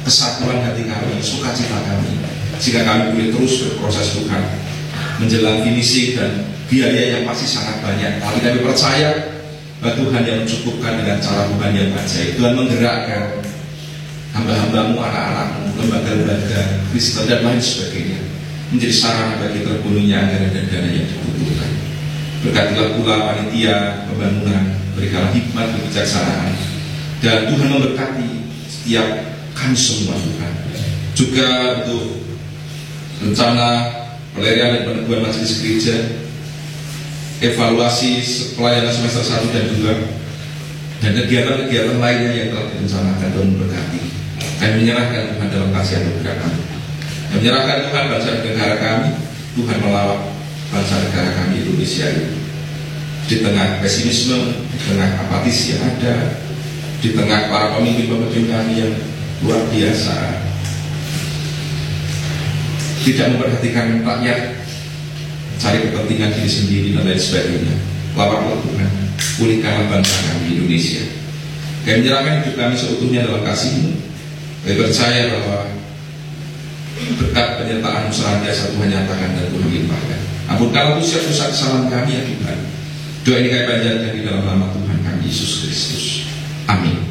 kesatuan hati kami, sukacita kami, jika kami boleh terus berproses Tuhan menjelang finishing dan biaya yang pasti sangat banyak. Tapi kami percaya bahwa Tuhan yang mencukupkan dengan cara Tuhan yang ajaib. Tuhan menggerakkan hamba-hambamu, anak-anakmu, lembaga-lembaga Kristen dan lain sebagainya menjadi sarana bagi terpenuhinya anggaran dan dana yang dibutuhkan. Berkatilah pula panitia pembangunan, berikanlah hikmat dan kebijaksanaan, dan Tuhan memberkati setiap kami semua Tuhan. Juga untuk rencana pelarian dan peneguhan majelis gereja, evaluasi pelayanan semester 1 dan 2, dan kegiatan-kegiatan lainnya yang telah direncanakan dan memberkati. Kami menyerahkan Tuhan dalam kasih anugerah kami. Kami menyerahkan Tuhan bangsa dan negara kami. Tuhan melawat bangsa negara kami Indonesia ini. Di tengah pesimisme, di tengah apatis yang ada, di tengah para pemimpin-pemimpin kami yang luar biasa tidak memperhatikan rakyat, cari kepentingan diri sendiri dan lain sebagainya. Lawatlah Tuhan, pulihkanlah bangsa kami Indonesia. Kami menyerahkan hidup kami seutuhnya dalam kasih-Mu. Kami percaya bahwa berkat penyertaan senantiasa Tuhan nyatakan dan Tuhan limpahkan. Ampunkanlah dosa-dosa kesalahan kami ya Tuhan. Doa ini kami panjatkan di dalam nama Tuhan kami Yesus Kristus. Amin.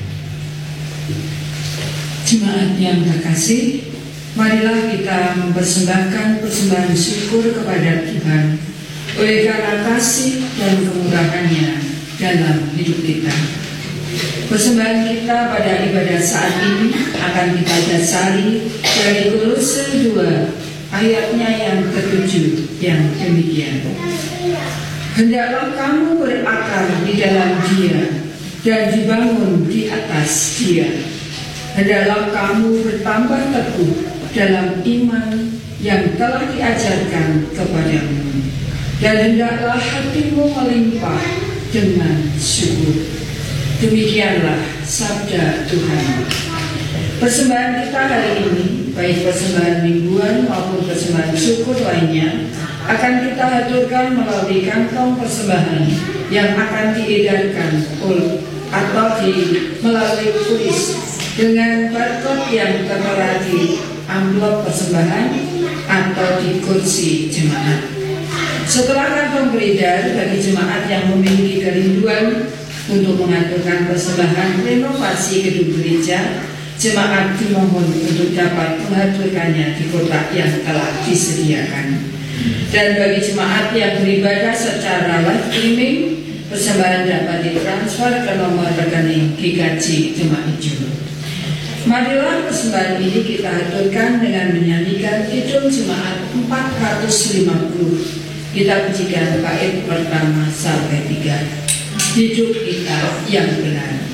Jemaat yang terkasih, marilah kita mempersembahkan persembahan syukur kepada Tuhan oleh karena kasih dan kemurahan-Nya dalam hidup kita. Persembahan kita pada ibadah saat ini akan kita dasari dari Kolose 2 ayatnya yang ke-7 yang demikian. Hendaklah kamu berakar di dalam Dia dan dibangun di atas Dia. Hendaklah kamu bertambah teguh dalam iman yang telah diajarkan kepadamu, dan hendaklah hatimu melimpah dengan syukur. Demikianlah sabda Tuhan. Persembahan kita hari ini, baik persembahan mingguan maupun persembahan syukur lainnya, akan kita haturkan melalui kantong persembahan yang akan diedarkan atau melalui kuis dengan barcode yang tertera di amplop persembahan atau di kursi jemaat. Setelah kantong beredar bagi jemaat yang memiliki kerinduan untuk mengaturkan persembahan renovasi gedung gereja, jemaat dimohon untuk dapat mengaturkannya di kotak yang telah disediakan. Dan bagi jemaat yang beribadah secara live streaming, persembahan dapat ditransfer ke nomor rekening GKJ Jemaat Hijau. Marilah persembahan ini kita aturkan dengan menyanyikan Kidung Jemaat 450. Kita pujikan bait pertama sampai 3. Hidup kita yang benar.